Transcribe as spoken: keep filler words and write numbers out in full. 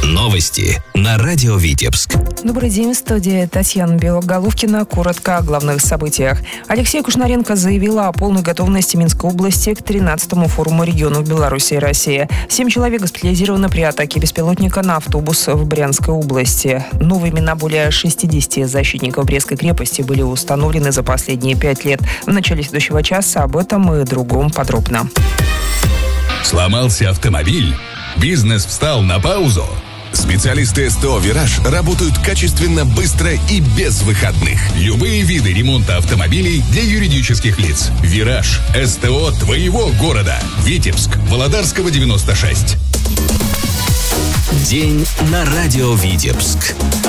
Новости на радио Витебск. Добрый день, в студии Татьяна Белоголовкина. Коротко о главных событиях. Алексей Кушнаренко заявила о полной готовности Минской области к тринадцатому форуму регионов Беларуси и России. Семь человек госпитализированы при атаке беспилотника на автобус в Брянской области. Новые имена более шестидесяти защитников Брестской крепости были установлены за последние пять лет. В начале следующего часа об этом и другом подробно. Сломался автомобиль? Бизнес встал на паузу? Специалисты СТО «Вираж» работают качественно, быстро и без выходных. Любые виды ремонта автомобилей для юридических лиц. «Вираж» – СТО твоего города. Витебск, Володарского, девяносто шесть. День на радио Витебск.